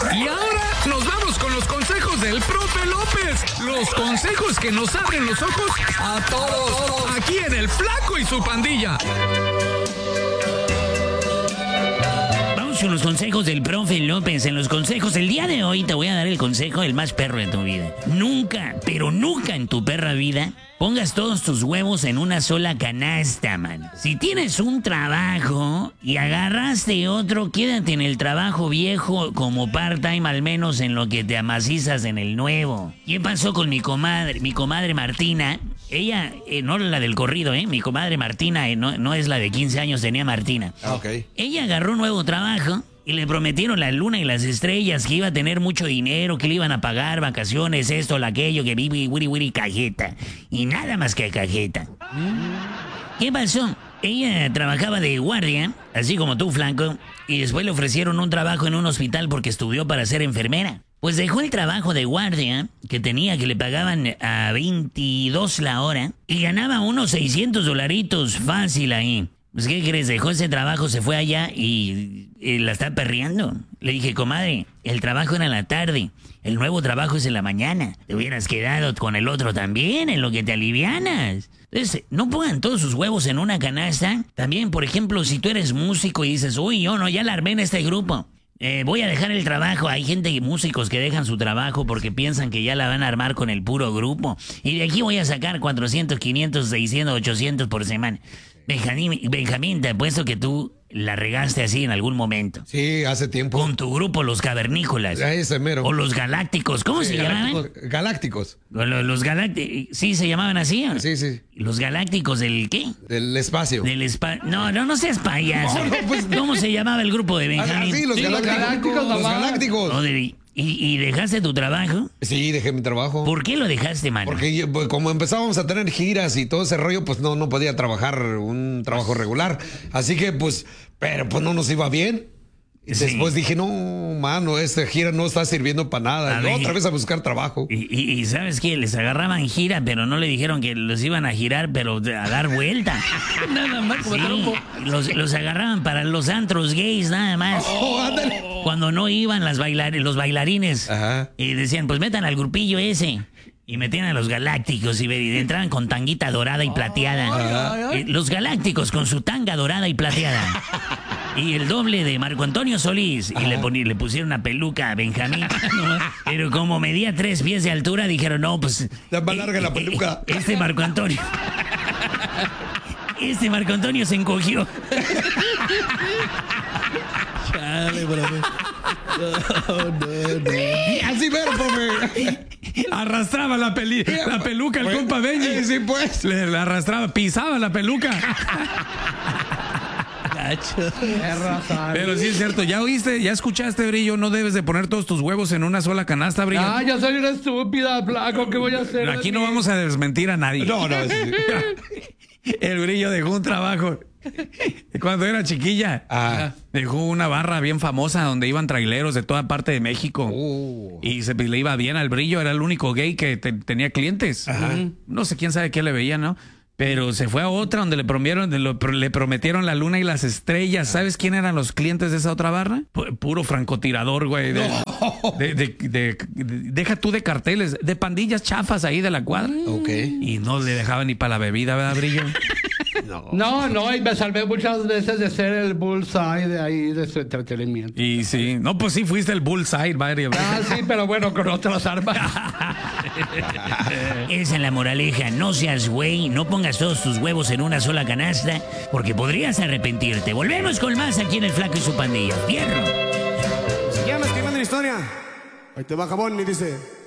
Y ahora nos vamos con los consejos del profe López. Los consejos que nos abren los ojos a todos. Aquí en El Flaco y su Pandilla. Vamos con los consejos del profe López. En los consejos, el día de hoy te voy a dar el consejo del más perro de tu vida. Nunca, pero nunca en tu perra vida pongas todos tus huevos en una sola canasta, man. Si tienes un trabajo y agarraste otro, quédate en el trabajo viejo como part-time, al menos en lo que te amacizas en el nuevo. ¿Qué pasó con mi comadre? Mi comadre Martina, ella, no la del corrido, mi comadre Martina, no es la de 15 años, tenía Martina. Ok. Ella agarró un nuevo trabajo y le prometieron la luna y las estrellas, que iba a tener mucho dinero, que le iban a pagar vacaciones, esto, aquello, que vive, wiri, cajeta. Y nada más que cajeta. ¿Qué pasó? Ella trabajaba de guardia, así como tú, Flanco, y después le ofrecieron un trabajo en un hospital porque estudió para ser enfermera. Pues dejó el trabajo de guardia, que tenía, que le pagaban a 22 la hora, y ganaba unos $600 fácil ahí. Pues, ¿qué crees? Dejó ese trabajo, se fue allá y la está perreando. Le dije, comadre, el trabajo era en la tarde, el nuevo trabajo es en la mañana. Te hubieras quedado con el otro también, en lo que te alivianas. Entonces, no pongan todos sus huevos en una canasta. También, por ejemplo, si tú eres músico y dices, uy, yo no, ya la armé en este grupo. Voy a dejar el trabajo. Hay músicos que dejan su trabajo porque piensan que ya la van a armar con el puro grupo. Y de aquí voy a sacar 400, 500, 600, 800 por semana. Benjamín, te apuesto que tú la regaste así en algún momento. Sí, hace tiempo. Con tu grupo, los Cavernícolas. Ese mero. O los Galácticos. ¿Cómo se llamaban? Galácticos. Los Galácticos. ¿Sí se llamaban así? ¿O no? Sí, sí. ¿Los Galácticos del qué? Del espacio. Del espacio. No seas payaso. No, pues, ¿Cómo se llamaba el grupo de Benjamín? Sí, los Galácticos. Los Galácticos. ¿Y dejaste tu trabajo? Sí, dejé mi trabajo. ¿Por qué lo dejaste, mano? Porque pues, como empezábamos a tener giras y todo ese rollo, pues no podía trabajar un trabajo regular. Así que pues, pero pues no nos iba bien. Y Sí. después dije, no, mano, esta gira no está sirviendo para nada. Y otra vez a buscar trabajo. Y ¿sabes qué? Les agarraban gira, pero no le dijeron que los iban a girar, pero a dar vuelta. Nada más como trompo. Los agarraban para los antros gays, nada más. Oh, ándale. Cuando no iban los bailarines. Ajá. Y decían, pues metan al grupillo ese. Y metían a los Galácticos y entraban con tanguita dorada y plateada. Los Galácticos con su tanga dorada y plateada. Y el doble de Marco Antonio Solís. Y le pusieron una peluca a Benjamín. Pero como medía 3 pies de altura, dijeron, no, pues... Ya más larga la peluca. Este Marco Antonio se encogió. Chale, profe. No. Así ver, profe. Arrastraba la peluca el compa Benji. Sí, pues. Le arrastraba, pisaba la peluca. Gacho. Pero sí es cierto, ya oíste, ya escuchaste, Brillo, no debes de poner todos tus huevos en una sola canasta, Brillo. Ah, yo soy una estúpida, Flaco. ¿Qué voy a hacer? Aquí no vamos a desmentir a nadie. No. El Brillo dejó un trabajo cuando era chiquilla. Dejó una barra bien famosa donde iban traileros de toda parte de México. Y le iba bien al Brillo, era el único gay que tenía clientes. No sé quién sabe qué le veía, ¿no? Pero se fue a otra donde le prometieron la luna y las estrellas. ¿Sabes quién eran los clientes de esa otra barra? Puro francotirador, güey. Deja tú de carteles, de pandillas chafas ahí de la cuadra. Ok. Y no le dejaban ni para la bebida, ¿verdad, Brillo? No, y me salvé muchas veces de ser el bullseye de ahí, de su entretenimiento. Y sí, no, pues sí fuiste el bullseye, varias veces. Ah, sí, pero bueno, con otras armas. Esa es la moraleja, no seas güey, no pongas todos tus huevos en una sola canasta, porque podrías arrepentirte. Volvemos con más aquí en El Flaco y su Pandilla. ¡Fierro! Si llamas escribiendo la historia, ahí te va Jabón y dice...